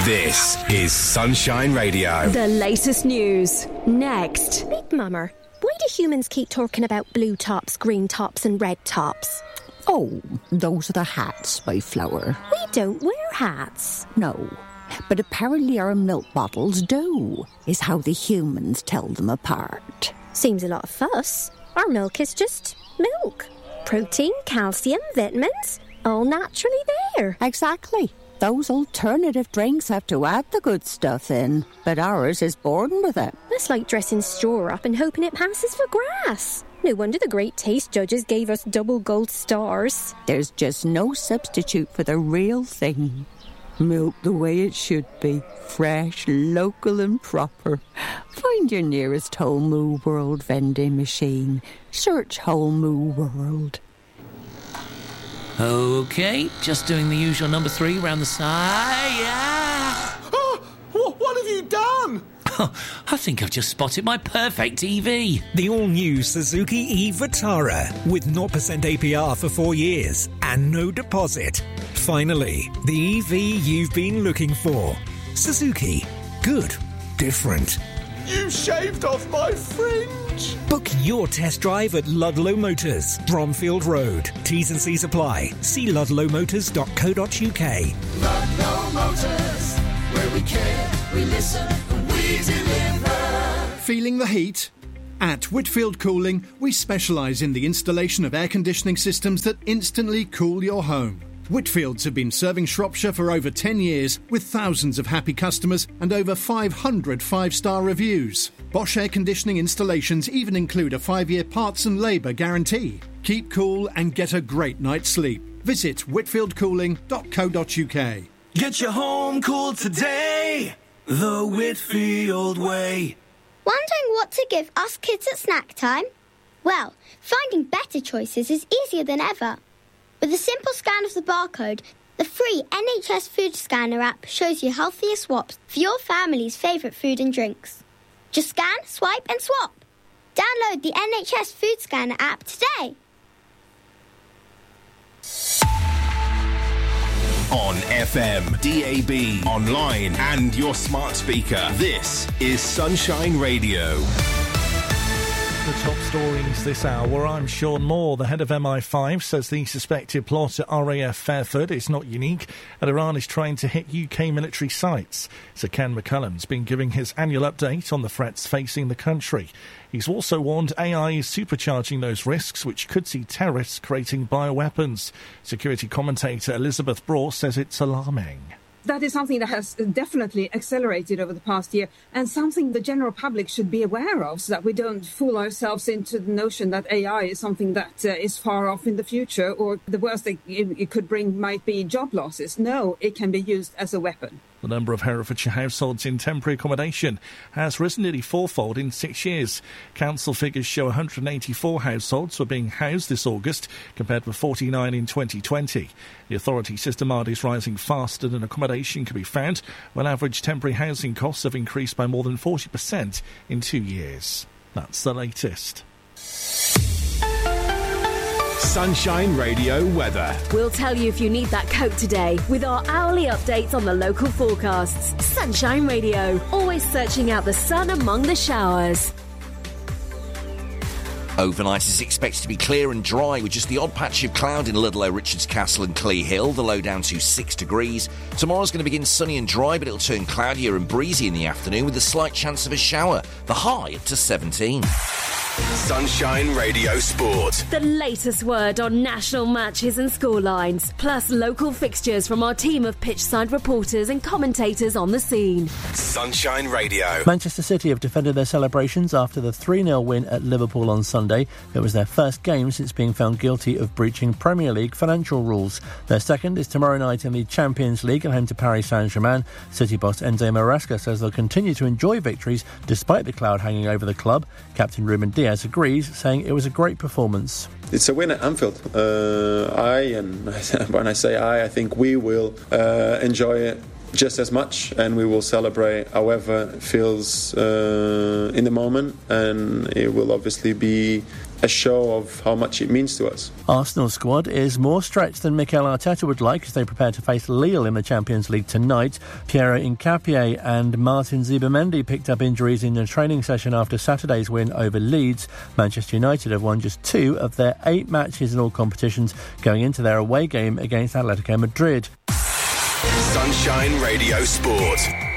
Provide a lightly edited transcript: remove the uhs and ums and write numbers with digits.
This is Sunshine Radio. The latest news. Next. Big Mummer, why do humans keep talking about blue tops, green tops and red tops? Oh, those are the hats, my flower. We don't wear hats. No, but apparently our milk bottles do, is how the humans tell them apart. Seems a lot of fuss. Our milk is just milk. Protein, calcium, vitamins, all naturally there. Exactly. Those alternative drinks have to add the good stuff in, but ours is born with it. That's like dressing straw up and hoping it passes for grass. No wonder the great taste judges gave us double gold stars. There's just no substitute for the real thing. Milk the way it should be. Fresh, local and proper. Find your nearest Whole Moo World vending machine. Search Whole Moo World. OK, just doing the usual number 3 round the side. Yeah. Oh, what have you done? I think I've just spotted my perfect EV. The all-new Suzuki e-Vitara with 0% APR for 4 years and no deposit. Finally, the EV you've been looking for. Suzuki. Good. Different. You shaved off my fringe. Book your test drive at Ludlow Motors, Bromfield Road. T's and C's apply. See ludlowmotors.co.uk. Ludlow Motors, where we care, we listen, we deliver. Feeling the heat? At Whitfield Cooling, we specialise in the installation of air conditioning systems that instantly cool your home. Whitfields have been serving Shropshire for over 10 years with thousands of happy customers and over 500 5-star reviews. Bosch air conditioning installations even include a 5-year parts and labour guarantee. Keep cool and get a great night's sleep. Visit whitfieldcooling.co.uk. Get your home cooled today, the Whitfield way. Wondering what to give us kids at snack time? Well, finding better choices is easier than ever. With a simple scan of the barcode, the free NHS Food Scanner app shows you healthier swaps for your family's favourite food and drinks. Just scan, swipe and swap. Download the NHS Food Scanner app today. On FM, DAB, online and your smart speaker. This is Sunshine Radio. The top stories this hour. I'm Sean Moore. The head of MI5 says the suspected plot at RAF Fairford is not unique and Iran is trying to hit UK military sites. Sir Ken McCullum's been giving his annual update on the threats facing the country. He's also warned AI is supercharging those risks, which could see terrorists creating bioweapons. Security commentator Elizabeth Braw says it's alarming. That is something that has definitely accelerated over the past year and something the general public should be aware of so that we don't fool ourselves into the notion that AI is something that is far off in the future or the worst that it could bring might be job losses. No, it can be used as a weapon. The number of Herefordshire households in temporary accommodation has risen nearly fourfold in 6 years. Council figures show 184 households were being housed this August, compared with 49 in 2020. The authority says demand is rising faster than accommodation can be found, while average temporary housing costs have increased by more than 40% in 2 years. That's the latest. Sunshine Radio weather. We'll tell you if you need that coat today with our hourly updates on the local forecasts. Sunshine Radio, always searching out the sun among the showers. Overnight is expected to be clear and dry with just the odd patch of cloud in Ludlow, Richards Castle and Clee Hill, the low down to 6 degrees. Tomorrow's going to begin sunny and dry, but it'll turn cloudier and breezy in the afternoon with a slight chance of a shower. The high up to 17. Sunshine Radio Sport. The latest word on national matches and scorelines, plus local fixtures from our team of pitchside reporters and commentators on the scene. Sunshine Radio. Manchester City have defended their celebrations after the 3-0 win at Liverpool on Sunday. It was their first game since being found guilty of breaching Premier League financial rules. Their second is tomorrow night in the Champions League at home to Paris Saint-Germain. City boss Enzo Maresca says they'll continue to enjoy victories despite the cloud hanging over the club. Captain Ruben Diaz agrees, saying it was a great performance. It's a win at Anfield. When I say I think we will enjoy it just as much, and we will celebrate however it feels in the moment, and it will obviously be a show of how much it means to us. Arsenal's squad is more stretched than Mikel Arteta would like as they prepare to face Lille in the Champions League tonight. Piero Hincapié and Martin Zubimendi picked up injuries in a training session after Saturday's win over Leeds. Manchester United have won just 2 of their 8 matches in all competitions going into their away game against Atletico Madrid. Sunshine Radio Sport.